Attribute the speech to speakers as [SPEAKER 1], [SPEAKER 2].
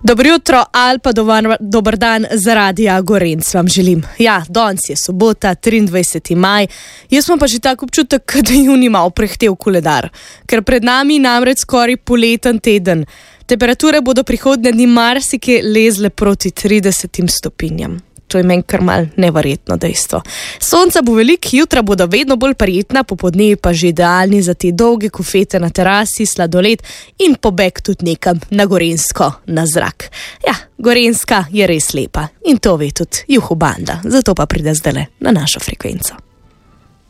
[SPEAKER 1] Dobro jutro ali pa dober dan za Radia Gorenc vam želim. Ja, danes je sobota, 23. maj, jaz sem pa že tak občutek, da junij malo prehtel koledar, ker pred nami namreč skoraj poleten teden. Temperature bodo prihodnje dni marsikje lezle proti 30 stopinjam. To je meni kar mal neverjetno dejstvo. Sonca bo veliko, jutra bodo vedno bolj prijetna, popodnevi pa že idealni za te dolge kofete na terasi, sladoled in pobeg tudi nekam na Gorenjsko, na zrak. Ja, Gorenjska je res lepa in to ve tudi Juhu Banda, zato pa pride zdajle na našo frekvenco.